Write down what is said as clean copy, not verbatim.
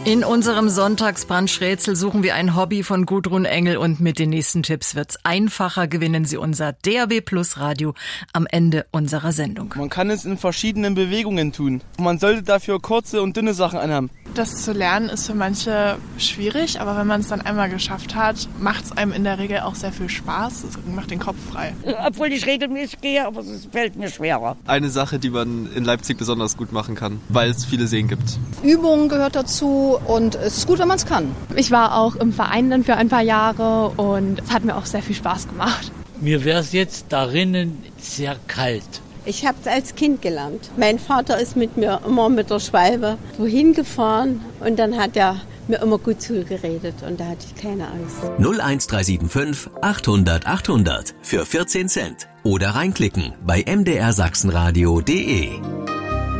In unserem Sonntagsbrunch-Rätsel suchen wir ein Hobby von Gudrun Engel und mit den nächsten Tipps wird's einfacher. Gewinnen Sie unser DAB Plus Radio am Ende unserer Sendung. Man kann es in verschiedenen Bewegungen tun. Man sollte dafür kurze und dünne Sachen anhaben. Das zu lernen ist für manche schwierig, aber wenn man es dann einmal geschafft hat, macht es einem in der Regel auch sehr viel Spaß. Es macht den Kopf frei. Obwohl ich regelmäßig gehe, aber es fällt mir schwerer. Eine Sache, die man in Leipzig besonders gut machen kann, weil es viele Seen gibt. Übung gehört dazu und es ist gut, wenn man es kann. Ich war auch im Verein dann für ein paar Jahre und es hat mir auch sehr viel Spaß gemacht. Mir wäre es jetzt darinnen sehr kalt. Ich habe es als Kind gelernt. Mein Vater ist mit mir immer mit der Schwalbe wohin gefahren und dann hat er mir immer gut zugeredet und da hatte ich keine Angst. 01375 800 800 für 14 Cent oder reinklicken bei mdrsachsenradio.de.